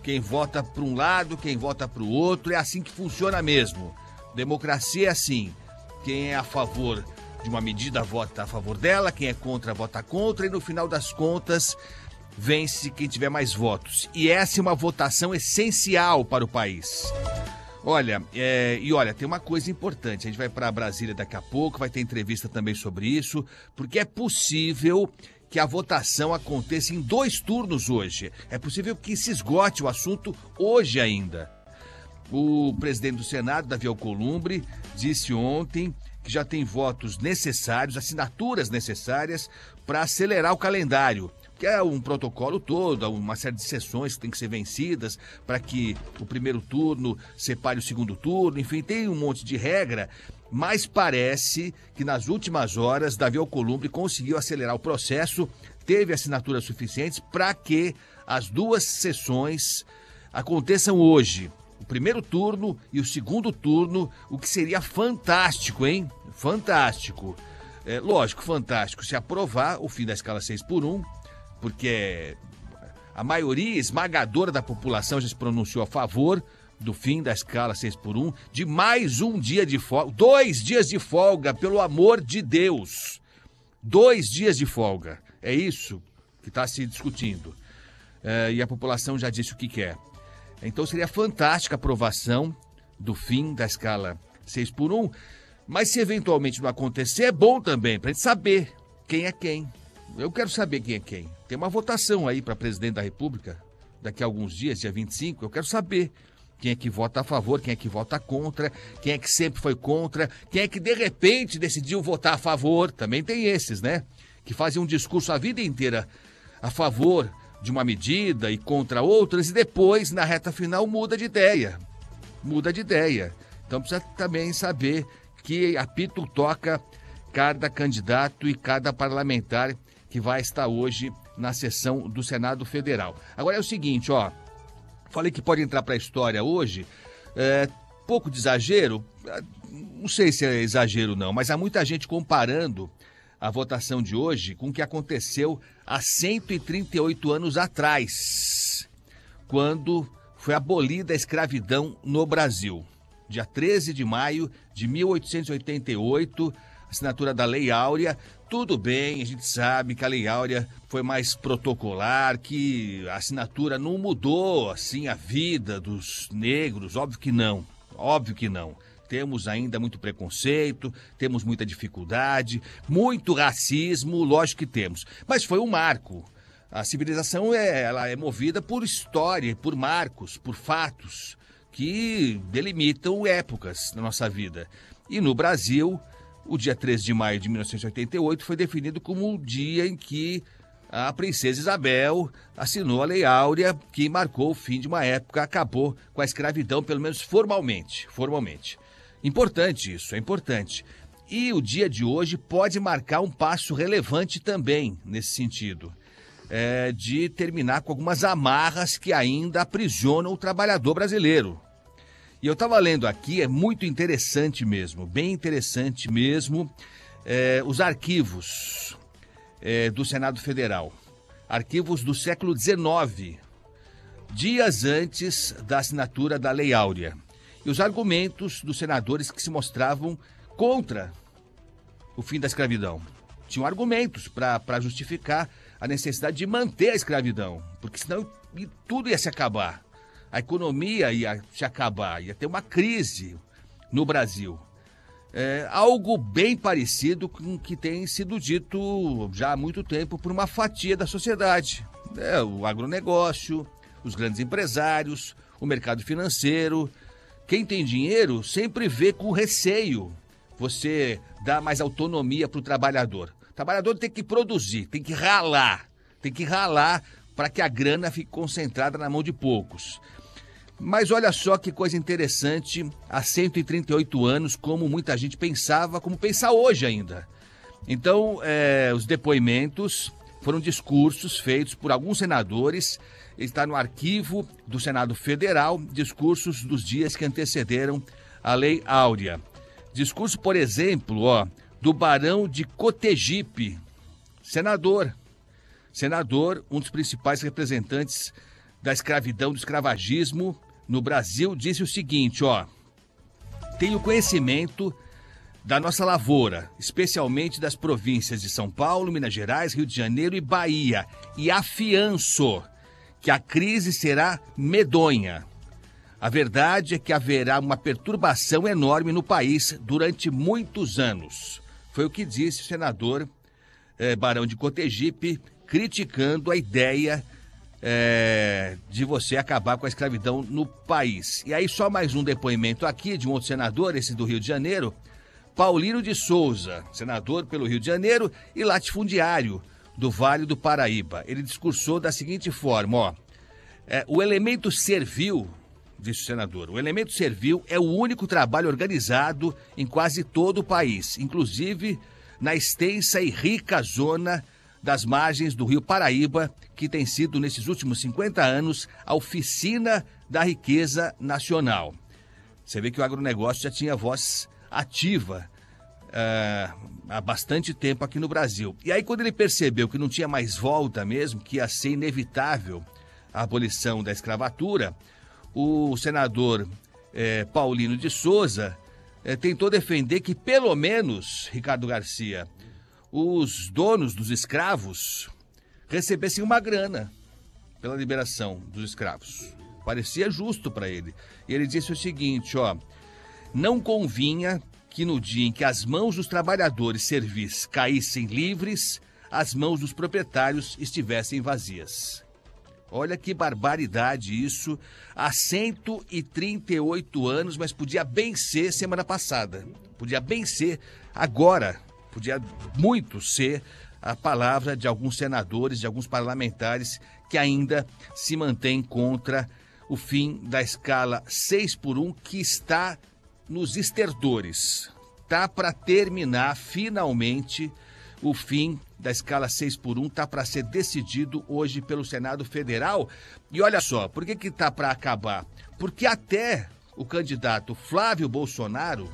Quem vota para um lado, quem vota para o outro, é assim que funciona mesmo. Democracia é assim. Quem é a favor de uma medida vota a favor dela, quem é contra vota contra e no final das contas vence quem tiver mais votos. E essa é uma votação essencial para o país. Olha, tem uma coisa importante, a gente vai para Brasília daqui a pouco, vai ter entrevista também sobre isso, porque é possível que a votação aconteça em 2 turnos hoje. É possível que se esgote o assunto hoje ainda. O presidente do Senado, Davi Alcolumbre, disse ontem que já tem votos necessários, assinaturas necessárias para acelerar o calendário. Que é um protocolo todo, uma série de sessões que tem que ser vencidas para que o primeiro turno separe o segundo turno, enfim, tem um monte de regra, mas parece que nas últimas horas Davi Alcolumbre conseguiu acelerar o processo, teve assinaturas suficientes para que as 2 sessões aconteçam hoje. O primeiro turno e o segundo turno, o que seria fantástico, hein? Fantástico. Lógico, fantástico se aprovar o fim da escala 6x1, porque a maioria esmagadora da população já se pronunciou a favor do fim da escala 6x1, de mais um dia de folga, 2 dias de folga, pelo amor de Deus. 2 dias de folga, é isso que está se discutindo. E a população já disse o que quer. Então seria fantástica a aprovação do fim da escala 6x1, mas se eventualmente não acontecer, é bom também, para a gente saber quem é quem. Eu quero saber quem é quem. Tem uma votação aí para presidente da República daqui a alguns dias, dia 25. Eu quero saber quem é que vota a favor, quem é que vota contra, quem é que sempre foi contra, quem é que de repente decidiu votar a favor. Também tem esses, né? Que fazem um discurso a vida inteira a favor de uma medida e contra outras e depois, na reta final, muda de ideia. Muda de ideia. Então precisa também saber que apito toca cada candidato e cada parlamentar que vai estar hoje na sessão do Senado Federal. Agora é o seguinte, falei que pode entrar para a história hoje, pouco de exagero, não sei se é exagero não, mas há muita gente comparando a votação de hoje com o que aconteceu há 138 anos atrás, quando foi abolida a escravidão no Brasil. Dia 13 de maio de 1888, assinatura da Lei Áurea. Tudo bem, a gente sabe que a Lei Áurea foi mais protocolar, que a assinatura não mudou assim a vida dos negros, óbvio que não. Temos ainda muito preconceito, temos muita dificuldade, muito racismo, lógico que temos. Mas foi um marco. A civilização ela é movida por história, por marcos, por fatos que delimitam épocas na nossa vida. E no Brasil, o dia 13 de maio de 1988 foi definido como o dia em que a princesa Isabel assinou a Lei Áurea, que marcou o fim de uma época, acabou com a escravidão, pelo menos formalmente. Importante isso, é importante. E o dia de hoje pode marcar um passo relevante também nesse sentido, de terminar com algumas amarras que ainda aprisionam o trabalhador brasileiro. E eu estava lendo aqui, é muito interessante mesmo, bem interessante mesmo, os arquivos do Senado Federal. Arquivos do século XIX, dias antes da assinatura da Lei Áurea. E os argumentos dos senadores que se mostravam contra o fim da escravidão. Tinham argumentos para justificar a necessidade de manter a escravidão, porque senão tudo ia se acabar. A economia ia se acabar, ia ter uma crise no Brasil. Algo bem parecido com o que tem sido dito já há muito tempo por uma fatia da sociedade. O agronegócio, os grandes empresários, o mercado financeiro. Quem tem dinheiro sempre vê com receio você dar mais autonomia para o trabalhador. O trabalhador tem que produzir, tem que ralar para que a grana fique concentrada na mão de poucos. Mas olha só que coisa interessante, há 138 anos, como muita gente pensava, como pensa hoje ainda. Então, os depoimentos foram discursos feitos por alguns senadores, está no arquivo do Senado Federal, discursos dos dias que antecederam a Lei Áurea. Discurso, por exemplo, do Barão de Cotegipe, senador, um dos principais representantes da escravidão, do escravagismo no Brasil, disse o seguinte, ó: tenho conhecimento da nossa lavoura, especialmente das províncias de São Paulo, Minas Gerais, Rio de Janeiro e Bahia, e afianço que a crise será medonha. A verdade é que haverá uma perturbação enorme no país durante muitos anos. Foi o que disse o senador Barão de Cotegipe, criticando a ideia de você acabar com a escravidão no país. E aí só mais um depoimento aqui de um outro senador, esse do Rio de Janeiro, Paulino de Souza, senador pelo Rio de Janeiro e latifundiário do Vale do Paraíba. Ele discursou da seguinte forma, ó: o elemento servil, disse o senador, o elemento servil é o único trabalho organizado em quase todo o país, inclusive na extensa e rica zona das margens do Rio Paraíba, que tem sido, nesses últimos 50 anos, a oficina da riqueza nacional. Você vê que o agronegócio já tinha voz ativa há bastante tempo aqui no Brasil. E aí, quando ele percebeu que não tinha mais volta mesmo, que ia ser inevitável a abolição da escravatura, o senador Paulino de Souza tentou defender que, pelo menos, Ricardo Garcia, os donos dos escravos recebessem uma grana pela liberação dos escravos. Parecia justo para ele. E ele disse o seguinte, ó: não convinha que no dia em que as mãos dos trabalhadores servis caíssem livres, as mãos dos proprietários estivessem vazias. Olha que barbaridade isso, há 138 anos, mas podia bem ser semana passada, podia bem ser agora, podia muito ser a palavra de alguns senadores, de alguns parlamentares que ainda se mantêm contra o fim da escala 6x1, que está nos estertores. Tá para terminar finalmente o fim da escala 6x1, está para ser decidido hoje pelo Senado Federal. E olha só, por que tá para acabar? Porque até o candidato Flávio Bolsonaro,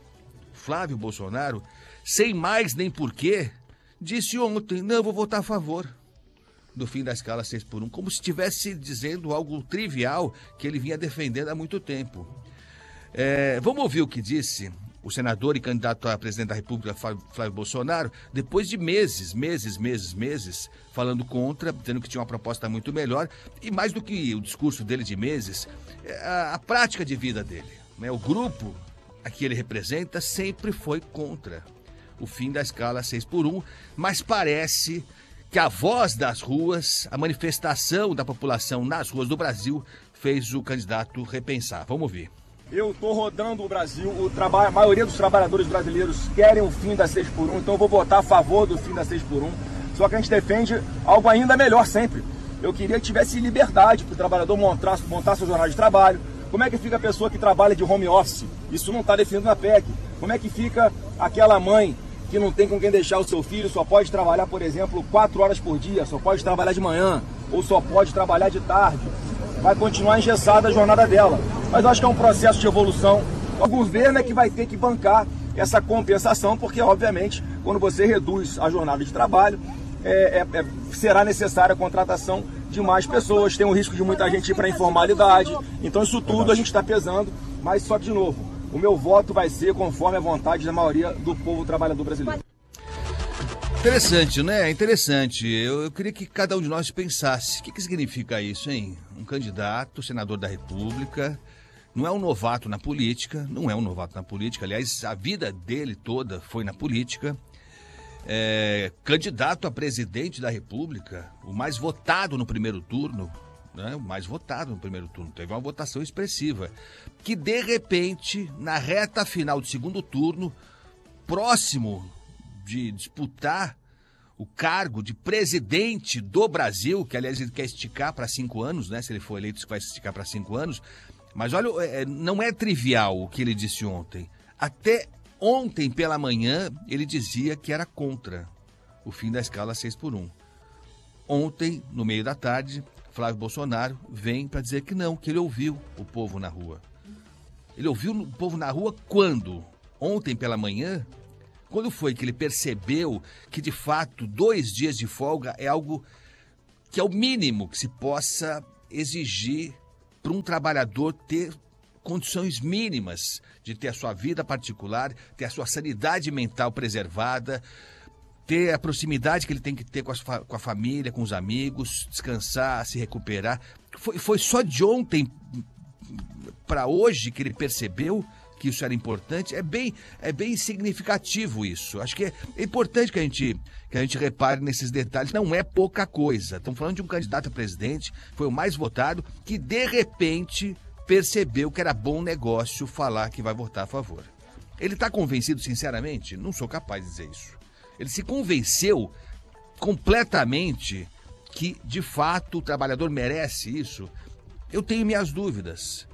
sem mais nem porquê, disse ontem: não, eu vou votar a favor do fim da escala 6x1, como se estivesse dizendo algo trivial que ele vinha defendendo há muito tempo. Vamos ouvir o que disse o senador e candidato a presidente da República, Flávio Bolsonaro, depois de meses, falando contra, dizendo que tinha uma proposta muito melhor, e mais do que o discurso dele de meses, a prática de vida dele, né? O grupo a que ele representa sempre foi contra o fim da escala 6x1, mas parece que a voz das ruas, a manifestação da população nas ruas do Brasil, fez o candidato repensar. Vamos ouvir. Eu estou rodando o Brasil, a maioria dos trabalhadores brasileiros querem o fim da 6x1, então eu vou votar a favor do fim da 6x1. Só que a gente defende algo ainda melhor sempre. Eu queria que tivesse liberdade para o trabalhador montar sua jornada de trabalho. Como é que fica a pessoa que trabalha de home office? Isso não está definido na PEC. Como é que fica aquela mãe que não tem com quem deixar o seu filho, só pode trabalhar, por exemplo, 4 horas por dia, só pode trabalhar de manhã, ou só pode trabalhar de tarde? Vai continuar engessada a jornada dela. Mas eu acho que é um processo de evolução. O governo é que vai ter que bancar essa compensação, porque, obviamente, quando você reduz a jornada de trabalho, será necessária a contratação de mais pessoas, tem o risco de muita gente ir para a informalidade. Então isso tudo a gente está pesando, mas só que, de novo, o meu voto vai ser conforme a vontade da maioria do povo trabalhador brasileiro. Interessante, né? Interessante. Eu queria que cada um de nós pensasse. O que significa isso, hein? Um candidato, senador da República, não é um novato na política, aliás, a vida dele toda foi na política. Candidato a presidente da República, o mais votado no primeiro turno, né? Teve uma votação expressiva, que de repente, na reta final do segundo turno, próximo de disputar o cargo de presidente do Brasil, que aliás ele quer esticar para 5 anos, né? Se ele for eleito, vai esticar para 5 anos. Mas olha, não é trivial o que ele disse ontem. Até ontem pela manhã ele dizia que era contra o fim da escala 6x1. Ontem, no meio da tarde, Flávio Bolsonaro vem para dizer que não, que ele ouviu o povo na rua. Ele ouviu o povo na rua quando? Ontem pela manhã? Quando foi que ele percebeu que, de fato, 2 dias de folga é algo que é o mínimo que se possa exigir para um trabalhador ter condições mínimas de ter a sua vida particular, ter a sua sanidade mental preservada, ter a proximidade que ele tem que ter com a família, com os amigos, descansar, se recuperar. Foi só de ontem para hoje que ele percebeu que isso era importante. É bem significativo isso. Acho que é importante que a gente repare nesses detalhes. Não é pouca coisa. Estamos falando de um candidato a presidente, foi o mais votado, que de repente percebeu que era bom negócio falar que vai votar a favor. Ele está convencido, sinceramente? Não sou capaz de dizer isso. Ele se convenceu completamente que, de fato, o trabalhador merece isso? Eu tenho minhas dúvidas.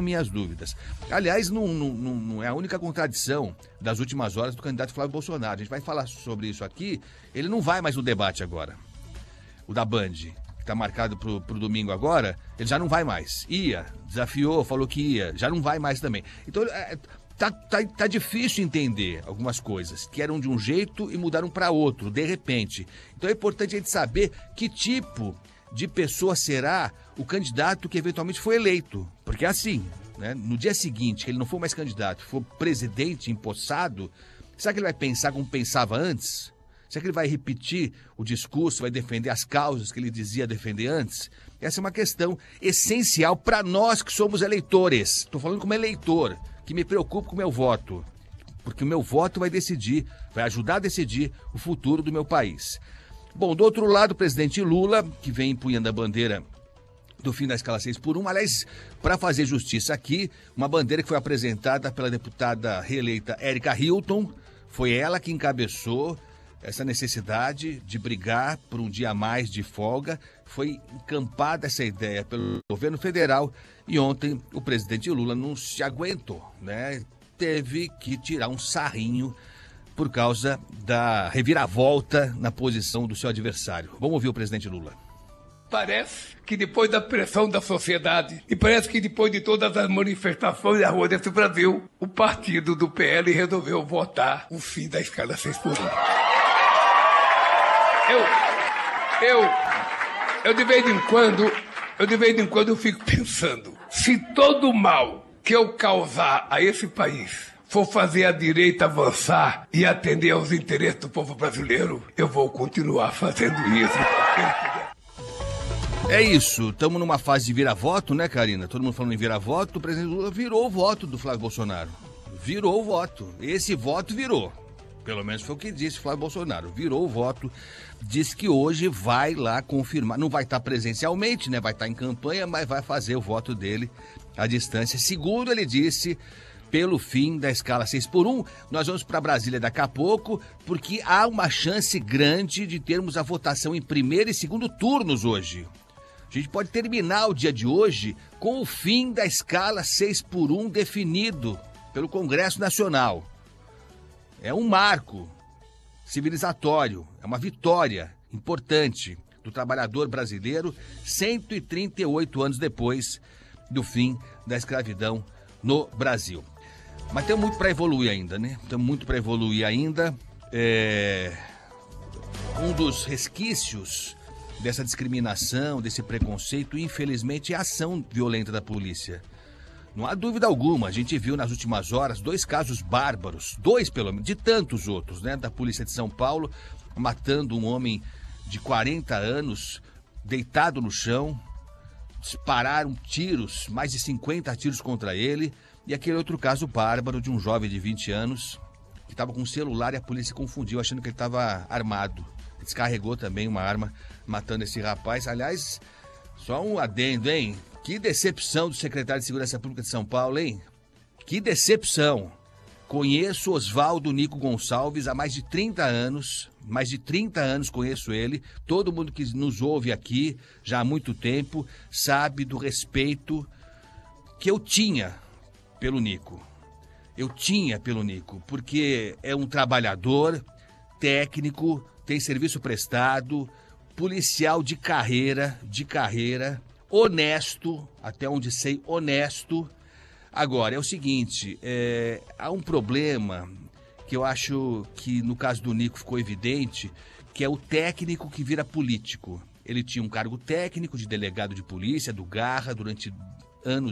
Aliás, não é a única contradição das últimas horas do candidato Flávio Bolsonaro. A gente vai falar sobre isso aqui. Ele não vai mais no debate agora. O da Band, que está marcado pro domingo agora, ele já não vai mais. Ia, desafiou, falou que ia, já não vai mais também. Então, tá difícil entender algumas coisas que eram de um jeito e mudaram para outro, de repente. Então é importante a gente saber que tipo de pessoa será o candidato que eventualmente foi eleito. Porque assim, né, no dia seguinte, que ele não for mais candidato, for presidente empossado, será que ele vai pensar como pensava antes? Será que ele vai repetir o discurso, vai defender as causas que ele dizia defender antes? Essa é uma questão essencial para nós que somos eleitores. Estou falando como eleitor, que me preocupo com o meu voto. Porque o meu voto vai ajudar a decidir o futuro do meu país. Bom, do outro lado, o presidente Lula, que vem empunhando a bandeira do fim da escala 6x1. Aliás, para fazer justiça aqui, uma bandeira que foi apresentada pela deputada reeleita Érica Hilton. Foi ela que encabeçou essa necessidade de brigar por um dia a mais de folga. Foi encampada essa ideia pelo governo federal e ontem o presidente Lula não se aguentou, né? Teve que tirar um sarrinho por causa da reviravolta na posição do seu adversário. Vamos ouvir o presidente Lula. Parece que depois da pressão da sociedade e parece que depois de todas as manifestações na rua desse Brasil, o partido do PL resolveu votar o fim da escala 6x1. Eu de vez em quando eu fico pensando, se todo o mal que eu causar a esse país for fazer a direita avançar e atender aos interesses do povo brasileiro, eu vou continuar fazendo isso. É isso, estamos numa fase de vira-voto, né, Karina? Todo mundo falando em vira-voto, o presidente Lula virou o voto do Flávio Bolsonaro. Virou o voto. Esse voto virou. Pelo menos foi o que disse Flávio Bolsonaro. Virou o voto. Disse que hoje vai lá confirmar. Não vai estar presencialmente, né? Vai estar em campanha, mas vai fazer o voto dele à distância. Segundo ele disse, pelo fim da escala 6x1. Nós vamos para Brasília daqui a pouco, porque há uma chance grande de termos a votação em primeiro e segundo turnos hoje. A gente pode terminar o dia de hoje com o fim da escala 6x1 definido pelo Congresso Nacional. É um marco civilizatório, é uma vitória importante do trabalhador brasileiro 138 anos depois do fim da escravidão no Brasil. Mas tem muito para evoluir ainda, né? Tem muito para evoluir ainda. Um dos resquícios dessa discriminação, desse preconceito, infelizmente, é a ação violenta da polícia. Não há dúvida alguma, a gente viu nas últimas horas 2 casos bárbaros, 2 pelo menos, de tantos outros, né? Da polícia de São Paulo, matando um homem de 40 anos, deitado no chão, dispararam tiros, mais de 50 tiros contra ele, e aquele outro caso bárbaro de um jovem de 20 anos, que estava com um celular e a polícia confundiu, achando que ele estava armado. Descarregou também uma arma, matando esse rapaz. Aliás, só um adendo, hein? Que decepção do secretário de Segurança Pública de São Paulo, hein? Que decepção. Conheço Oswaldo Nico Gonçalves há mais de 30 anos. Mais de 30 anos conheço ele. Todo mundo que nos ouve aqui já há muito tempo sabe do respeito que eu tinha pelo Nico. Eu tinha pelo Nico, porque é um trabalhador, técnico, tem serviço prestado, policial de carreira, honesto, até onde sei, honesto. Agora, é o seguinte, há um problema que eu acho que no caso do Nico ficou evidente, que é o técnico que vira político. Ele tinha um cargo técnico de delegado de polícia do Garra durante anos